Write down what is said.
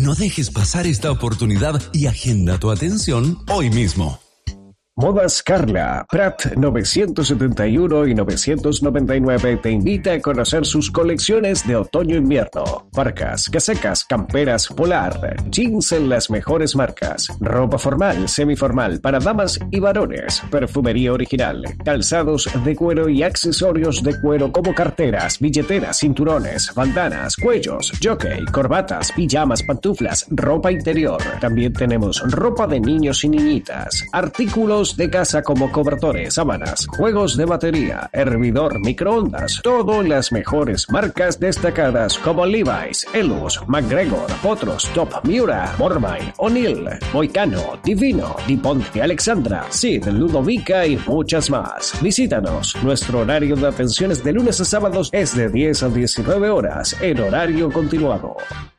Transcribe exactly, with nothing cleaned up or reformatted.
No dejes pasar esta oportunidad y agenda tu atención hoy mismo. Modas Carla, Prat novecientos setenta y uno y novecientos noventa y nueve te invita a conocer sus colecciones de otoño-invierno. Parcas, casacas, camperas, polar, jeans en las mejores marcas, ropa formal, semiformal para damas y varones, perfumería original, calzados de cuero y accesorios de cuero como carteras, billeteras, cinturones, bandanas, cuellos, jockey, corbatas, pijamas, pantuflas, ropa interior. También tenemos ropa de niños y niñitas, artículos de casa como cobertores, sábanas, juegos de batería, hervidor, microondas, todo en las mejores marcas destacadas como Levi's, Elus, McGregor, Potros, Top, Miura, Mormai, O'Neill, Moicano, Divino, DuPont de Alexandra, Sid, Ludovica y muchas más. Visítanos. Nuestro horario de atenciones de lunes a sábados es de diez a diecinueve horas en horario continuado.